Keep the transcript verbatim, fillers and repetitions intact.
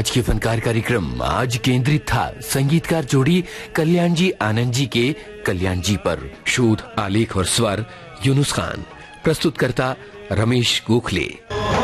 आज के फनकार कार्यक्रम आज केंद्रित था संगीतकार जोड़ी कल्याण जी आनंद जी के कल्याण जी पर। शोध, आलेख और स्वर यूनुस खान। प्रस्तुतकर्ता रमेश गोखले।